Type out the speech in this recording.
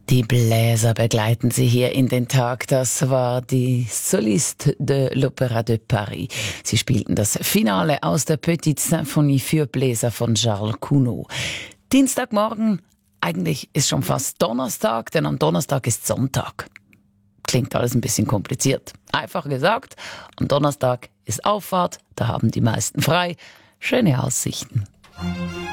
Die Bläser begleiten sie hier in den Tag. Das war die Soliste de l'Opéra de Paris. Sie spielten das Finale aus der Petite Symphonie für Bläser von Charles Gounod. Dienstagmorgen, eigentlich ist schon fast Donnerstag, denn am Donnerstag ist Sonntag. Klingt alles ein bisschen kompliziert. Einfach gesagt, am Donnerstag ist Auffahrt, da haben die meisten frei. Schöne Aussichten.